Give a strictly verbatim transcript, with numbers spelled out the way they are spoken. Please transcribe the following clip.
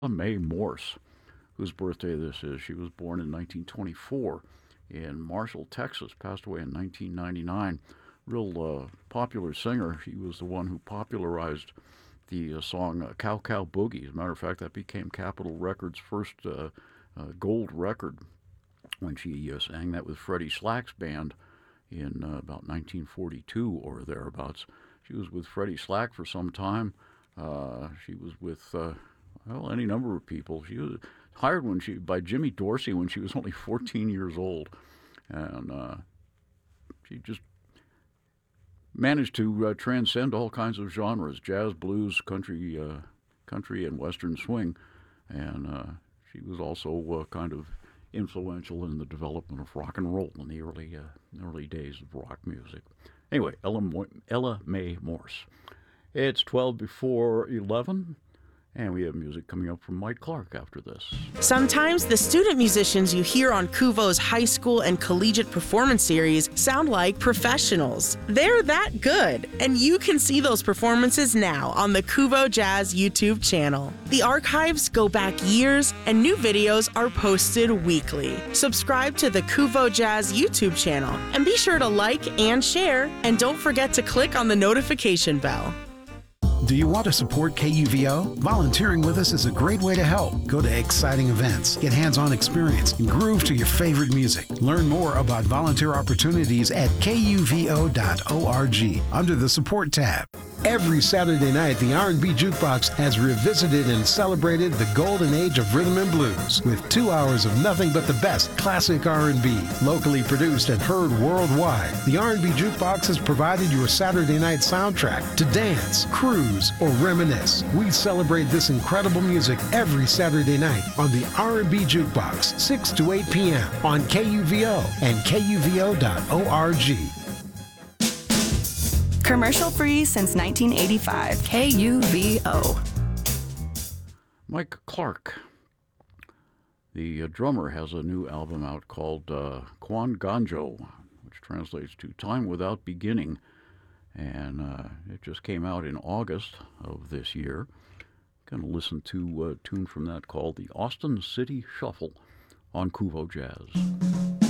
Mae Morse, whose birthday this is. She was born in nineteen twenty-four in Marshall, Texas, passed away in nineteen ninety-nine. Real uh, popular singer. She was the one who popularized the uh, song uh, Cow Cow Boogie. As a matter of fact, that became Capitol Records' first uh, uh, gold record when she uh, sang that with Freddie Slack's band in uh, about nineteen forty-two or thereabouts. She was with Freddie Slack for some time. Uh, she was with, uh, well, any number of people. She was hired when she by Jimmy Dorsey when she was only fourteen years old. And uh, she just managed to uh, transcend all kinds of genres: jazz, blues, country, uh, country, and western swing. And uh, she was also uh, kind of influential in the development of rock and roll in the early uh, early days of rock music. Anyway, Ella, Mo- Ella Mae Morse. It's twelve before eleven. And we have music coming up from Mike Clark after this. Sometimes the student musicians you hear on Kuvo's high school and collegiate performance series sound like professionals. They're that good, and you can see those performances now on the Kuvo Jazz YouTube channel. The archives go back years, and new videos are posted weekly. Subscribe to the Kuvo Jazz YouTube channel, and be sure to like and share, and don't forget to click on the notification bell. Do you want to support K U V O? Volunteering with us is a great way to help. Go to exciting events, get hands-on experience, and groove to your favorite music. Learn more about volunteer opportunities at K U V O dot org under the Support tab. Every Saturday night, the R and B Jukebox has revisited and celebrated the golden age of rhythm and blues with two hours of nothing but the best classic R and B, locally produced and heard worldwide. The R and B Jukebox has provided your Saturday night soundtrack to dance, cruise, or reminisce. We celebrate this incredible music every Saturday night on the R and B Jukebox, six to eight p.m. on K U V O and K U V O dot org. Commercial-free since nineteen eighty-five. K U V O. Mike Clark, the uh, drummer, has a new album out called uh, Quan Ganjo, which translates to Time Without Beginning. And uh, it just came out in August of this year. Going to listen to a tune from that called the Austin City Shuffle on Kuvo Jazz.